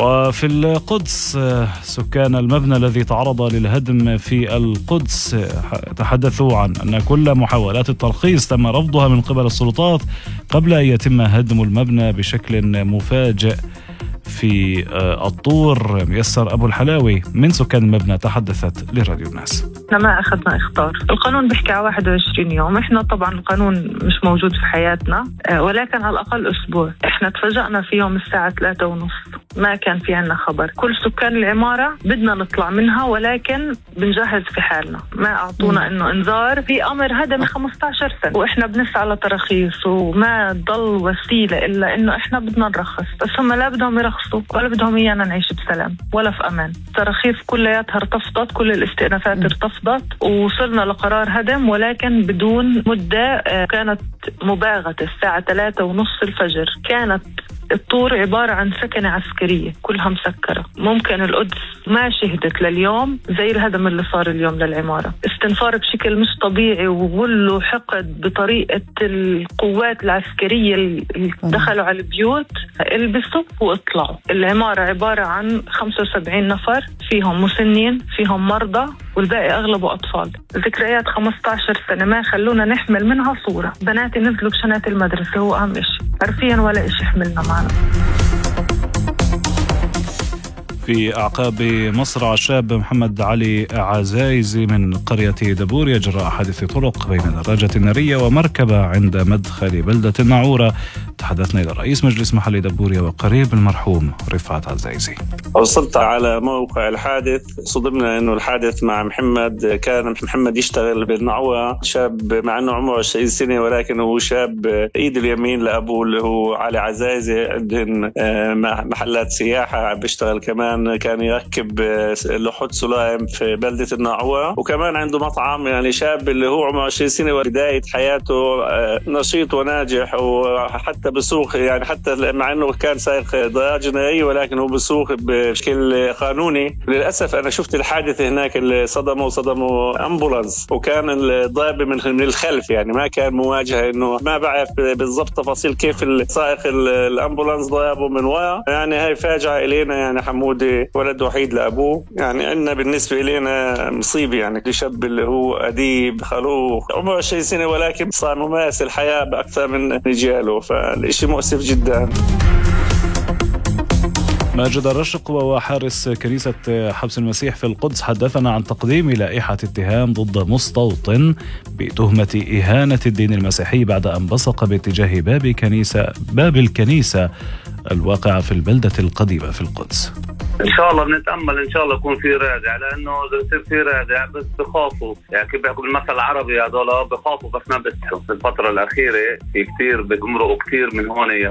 وفي القدس سكان المبنى الذي تعرض للهدم في القدس تحدثوا عن أن كل محاولات الترخيص تم رفضها من قبل السلطات قبل أن يتم هدم المبنى بشكل مفاجئ. في الطور ميسر أبو الحلاوي من سكان المبنى تحدثت لراديو الناس. احنا ما أخذنا إخطار، القانون بيحكي على 21 يوم، احنا طبعا القانون مش موجود في حياتنا، ولكن على الأقل أسبوع. احنا تفاجأنا في يوم الساعة 3:30، ما كان في عنا خبر. كل سكان العمارة بدنا نطلع منها، ولكن بنجهز في حالنا، ما أعطونا إنه إنذار في أمر هدم 15 سنة وإحنا بنسعى لتراخيص، وما ضل وسيلة إلا إنه إحنا بدنا نرخص، بس هم لا بدهم يرخصوا ولا بدهم إيانا نعيش بسلام ولا في أمان. التراخيص كلياتها ارتفضت، كل الاستئنافات ارتفضت، ووصلنا لقرار هدم ولكن بدون مدة. كانت مباغتة الساعة 3:30 الفجر. كانت الطور عبارة عن سكنة عسكرية كلها مسكرة. ممكن القدس ما شهدت لليوم زي الهدم اللي صار اليوم للعمارة. استنفار بشكل مش طبيعي، وغلوا حقد بطريقة القوات العسكرية اللي دخلوا على البيوت، البسوا واطلعوا. العمارة عبارة عن 75 نفر، فيهم مسنين، فيهم مرضى، والباقي أغلبه أطفال. ذكريات 15 سنة ما خلونا نحمل منها صورة. بناتي نزلوا بشنات المدرسة، هو أهم إشي حرفيا ولا إشي حملنا معنا. في أعقاب مصرع الشاب محمد علي عزايزي من قرية دبور جراء حادث طرق بين دراجة نارية ومركبة عند مدخل بلدة الناعورة. تحدثنا إلى رئيس مجلس محلي دبوريا وقريب المرحوم رفعت عزايزي. وصلت على موقع الحادث، صدمنا إنه الحادث مع محمد. كان محمد يشتغل بالنعوة، شاب مع إنه عمره 20 سنة، ولكن هو شاب إيد اليمين لأبوه اللي هو علي عزايزي. عندهم محلات سياحة، بيشتغل كمان، كان يركب لوحات سلائم في بلدة الناعورة، وكمان عنده مطعم. يعني شاب اللي هو عمره 20 سنة وبداية حياته نشيط وناجح، وحتى بسوق، يعني حتى مع انه كان سائق دراجة نارية ولكن هو بسوق بشكل قانوني. للأسف أنا شفت الحادث هناك اللي صدموا أمبولانس، وكان الضرب من الخلف، يعني ما كان مواجهة. إنه ما بعرف بالضبط تفاصيل كيف السائق الأمبولانس ضربه من وراء. يعني هاي فاجعة إلينا، يعني حمودي ولد وحيد لأبوه. يعني عندنا بالنسبة إلينا مصيبة، يعني لشاب اللي هو أديب خلوق عمره 20 سنة ولكن صار ممارس الحياة بأكثر من رجاله، فالإشي مؤسف جدا. ماجد الرشق وهو حارس كنيسة حبس المسيح في القدس حدثنا عن تقديم لائحة اتهام ضد مستوطن بتهمة إهانة الدين المسيحي بعد أن بصق باتجاه باب الكنيسة الواقعة في البلدة القديمة في القدس. ان شاء الله بنتامل ان شاء الله يكون في رادع، لانه اذا يصير في رادع بس بخافوا، يعني كيف بيحكوا المثل العربي هذول بخافوا بس ما بيسحوا. في الفتره الاخيره في كثير بيمرقوا كثير من هون